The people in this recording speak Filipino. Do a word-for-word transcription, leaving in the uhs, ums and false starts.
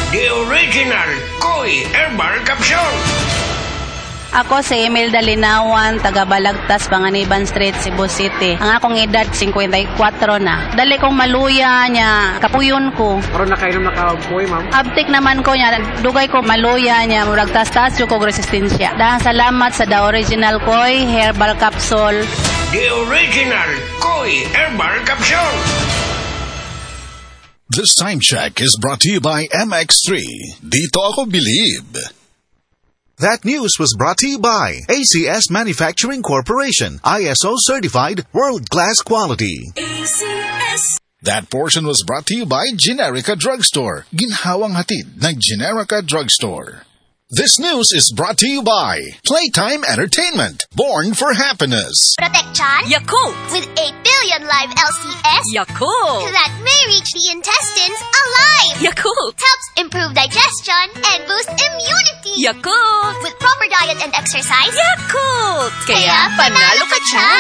The original Koi Herbal Capsule. Ako si Imelda Linawan, taga Balagtas, Panganiban Street, Cebu City. Ang akong edad, fifty-four na. Dali kong maluya niya, kapuyon ko. Karon na kayo na nakapoy, ma'am? Abtik naman ko niya, dugay ko maluya niya, murag tas-tas yung kong resistensya. Dahil salamat sa The Original Koi Herbal Capsule. The original Koi Herbal Capsule. This time check is brought to you by M X three. Dito ako believe. That news was brought to you by A C S Manufacturing Corporation, I S O certified, world-class quality. A C S. That portion was brought to you by Generica Drugstore. Ginhawang hatid ng Generica Drugstore. This news is brought to you by Playtime Entertainment, born for happiness. Protection Yakult. with eight billion live L C S Yakult. that may reach the intestines alive. Yakult. Helps improve digestion and boost immunity. Yakult. With proper diet and exercise. Yakult. Kaya panalo ka dyan.